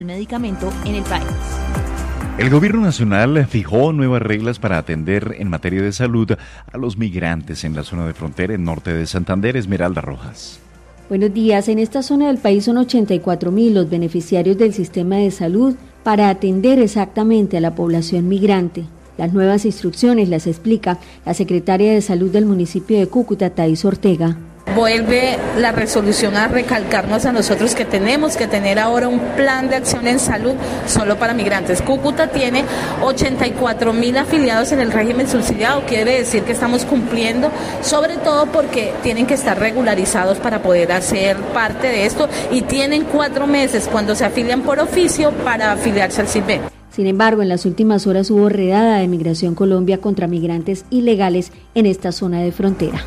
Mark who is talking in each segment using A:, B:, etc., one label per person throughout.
A: medicamento en el país.
B: El gobierno nacional fijó nuevas reglas para atender en materia de salud a los migrantes en la zona de frontera en norte de Santander. Esmeralda Rojas.
C: Buenos días. En esta zona del país son 84.000 los beneficiarios del sistema de salud para atender exactamente a la población migrante. Las nuevas instrucciones las explica la secretaria de Salud del municipio de Cúcuta, Thais Ortega.
D: Vuelve la resolución a recalcarnos a nosotros que tenemos que tener ahora un plan de acción en salud solo para migrantes. Cúcuta tiene 84.000 afiliados en el régimen subsidiado, quiere decir que estamos cumpliendo, sobre todo porque tienen que estar regularizados para poder hacer parte de esto y tienen 4 meses cuando se afilian por oficio para afiliarse al CISBEN.
C: Sin embargo, en las últimas horas hubo redada de Migración Colombia contra migrantes ilegales en esta zona de frontera.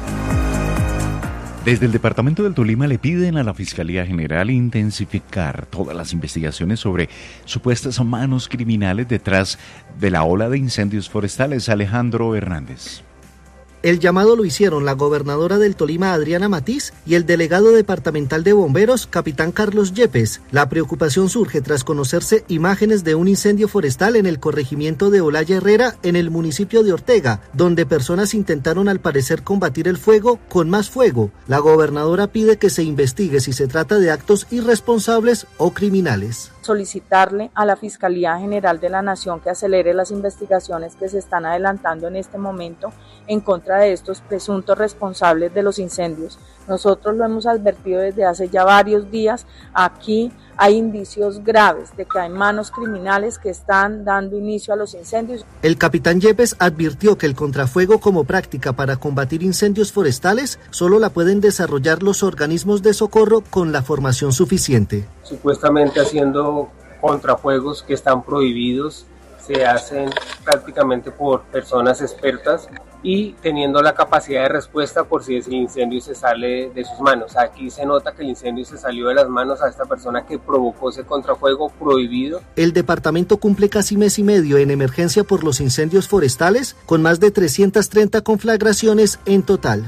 B: Desde el departamento del Tolima le piden a la Fiscalía General intensificar todas las investigaciones sobre supuestas manos criminales detrás de la ola de incendios forestales. Alejandro Hernández.
E: El llamado lo hicieron la gobernadora del Tolima, Adriana Matiz, y el delegado departamental de bomberos, capitán Carlos Yepes. La preocupación surge tras conocerse imágenes de un incendio forestal en el corregimiento de Olaya Herrera, en el municipio de Ortega, donde personas intentaron al parecer combatir el fuego con más fuego. La gobernadora pide que se investigue si se trata de actos irresponsables o criminales.
F: Solicitarle a la Fiscalía General de la Nación que acelere las investigaciones que se están adelantando en este momento en contra de estos presuntos responsables de los incendios. Nosotros lo hemos advertido desde hace ya varios días. Aquí hay indicios graves de que hay manos criminales que están dando inicio a los incendios.
E: El capitán Yepes advirtió que el contrafuego como práctica para combatir incendios forestales solo la pueden desarrollar los organismos de socorro con la formación suficiente.
G: Supuestamente haciendo contrafuegos que están prohibidos, se hacen prácticamente por personas expertas y teniendo la capacidad de respuesta por si ese incendio se sale de sus manos. Aquí se nota que el incendio se salió de las manos a esta persona que provocó ese contrafuego prohibido.
E: El departamento cumple casi mes y medio en emergencia por los incendios forestales, con más de 330 conflagraciones en total.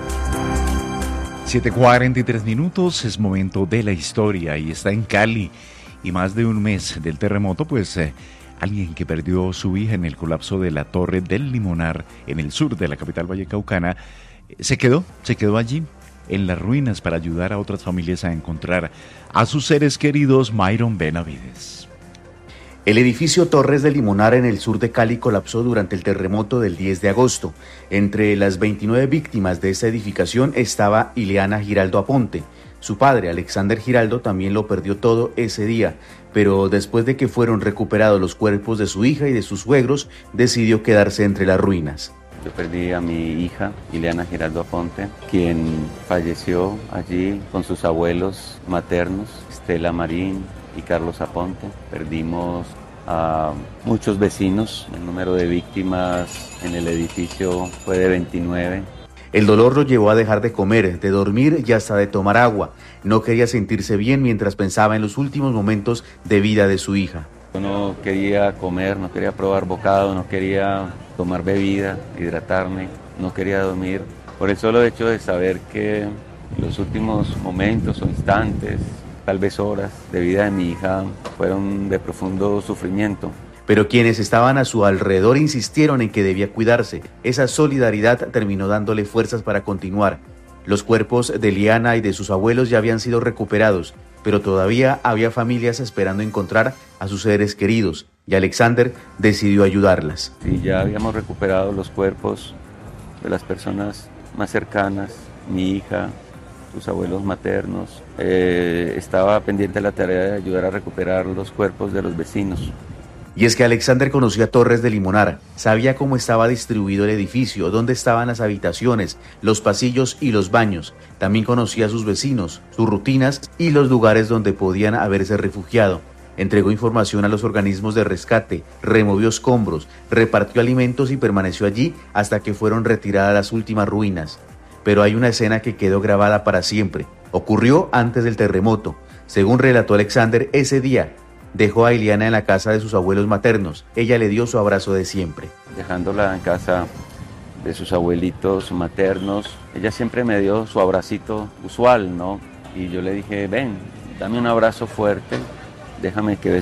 B: 7:43, es momento de la historia y está en Cali. Y más de un mes del terremoto, alguien que perdió su hija en el colapso de la Torre del Limonar en el sur de la capital vallecaucana, se quedó allí en las ruinas para ayudar a otras familias a encontrar a sus seres queridos. Myron Benavides.
H: El edificio Torres del Limonar en el sur de Cali colapsó durante el terremoto del 10 de agosto. Entre las 29 víctimas de esta edificación estaba Ileana Giraldo Aponte. Su padre, Alexander Giraldo, también lo perdió todo ese día, pero después de que fueron recuperados los cuerpos de su hija y de sus suegros, decidió quedarse entre las ruinas.
I: Yo perdí a mi hija, Ileana Giraldo Aponte, quien falleció allí con sus abuelos maternos, Estela Marín y Carlos Aponte. Perdimos a muchos vecinos, el número de víctimas en el edificio fue de 29.
H: El dolor lo llevó a dejar de comer, de dormir y hasta de tomar agua. No quería sentirse bien mientras pensaba en los últimos momentos de vida de su hija.
I: Yo no quería comer, no quería probar bocado, no quería tomar bebida, hidratarme, no quería dormir. Por el solo hecho de saber que los últimos momentos o instantes, tal vez horas de vida de mi hija fueron de profundo sufrimiento.
H: Pero quienes estaban a su alrededor insistieron en que debía cuidarse. Esa solidaridad terminó dándole fuerzas para continuar. Los cuerpos de Liana y de sus abuelos ya habían sido recuperados, pero todavía había familias esperando encontrar a sus seres queridos, y Alexander decidió ayudarlas.
I: Sí, ya habíamos recuperado los cuerpos de las personas más cercanas, mi hija, sus abuelos maternos. Estaba pendiente de la tarea de ayudar a recuperar los cuerpos de los vecinos.
H: Y es que Alexander conocía Torres del Limonar, sabía cómo estaba distribuido el edificio, dónde estaban las habitaciones, los pasillos y los baños. También conocía a sus vecinos, sus rutinas y los lugares donde podían haberse refugiado. Entregó información a los organismos de rescate, removió escombros, repartió alimentos y permaneció allí hasta que fueron retiradas las últimas ruinas. Pero hay una escena que quedó grabada para siempre. Ocurrió antes del terremoto. Según relató Alexander, ese día dejó a Ileana en la casa de sus abuelos maternos. Ella le dio su abrazo de siempre.
I: Dejándola en casa de sus abuelitos maternos, ella siempre me dio su abracito usual, ¿no? Y yo le dije, ven, dame un abrazo fuerte, déjame que